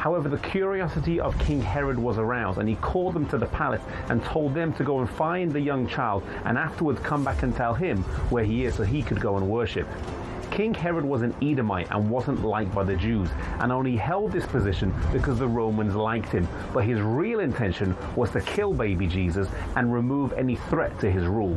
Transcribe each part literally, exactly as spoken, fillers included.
However, the curiosity of King Herod was aroused, and he called them to the palace and told them to go and find the young child and afterwards come back and tell him where he is so he could go and worship. King Herod was an Edomite and wasn't liked by the Jews, and only held this position because the Romans liked him, but his real intention was to kill baby Jesus and remove any threat to his rule.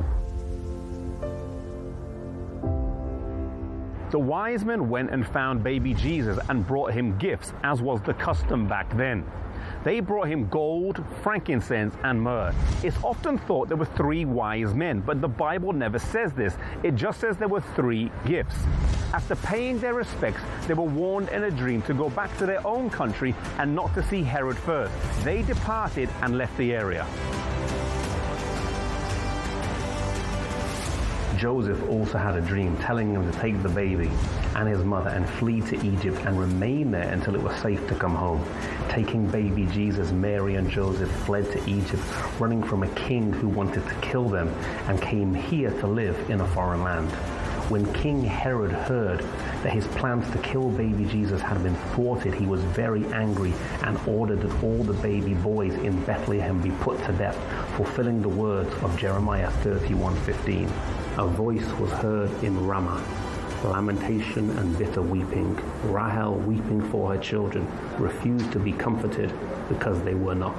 The wise men went and found baby Jesus and brought him gifts, as was the custom back then. They brought him gold, frankincense, and myrrh. It's often thought there were three wise men, but the Bible never says this. It just says there were three gifts. After paying their respects, they were warned in a dream to go back to their own country and not to see Herod first. They departed and left the area. Joseph also had a dream telling him to take the baby and his mother and flee to Egypt and remain there until it was safe to come home. Taking baby Jesus, Mary and Joseph fled to Egypt, running from a king who wanted to kill them, and came here to live in a foreign land. When King Herod heard that his plans to kill baby Jesus had been thwarted, he was very angry and ordered that all the baby boys in Bethlehem be put to death, fulfilling the words of Jeremiah thirty-one fifteen. A voice was heard in Ramah, lamentation and bitter weeping. Rahel, weeping for her children, refused to be comforted because they were not.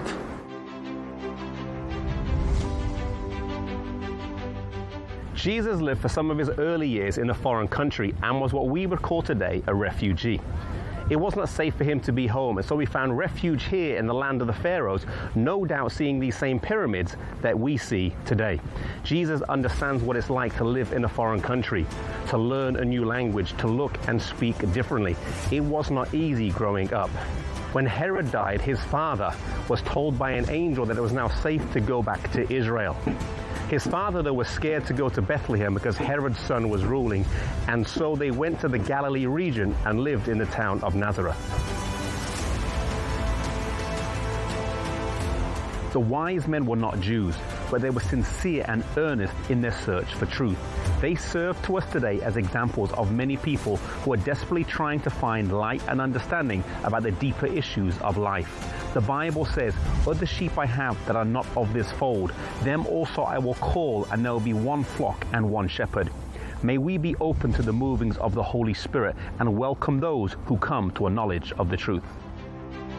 Jesus lived for some of his early years in a foreign country and was what we would call today a refugee. It was not safe for him to be home, and so he found refuge here in the land of the Pharaohs, no doubt seeing these same pyramids that we see today. Jesus understands what it's like to live in a foreign country, to learn a new language, to look and speak differently. It was not easy growing up. When Herod died, his father was told by an angel that it was now safe to go back to Israel. His father, though, was scared to go to Bethlehem because Herod's son was ruling, and so they went to the Galilee region and lived in the town of Nazareth. The wise men were not Jews, but they were sincere and earnest in their search for truth. They serve to us today as examples of many people who are desperately trying to find light and understanding about the deeper issues of life. The Bible says, "Other sheep I have that are not of this fold, them also I will call, and there will be one flock and one shepherd." May we be open to the movings of the Holy Spirit and welcome those who come to a knowledge of the truth.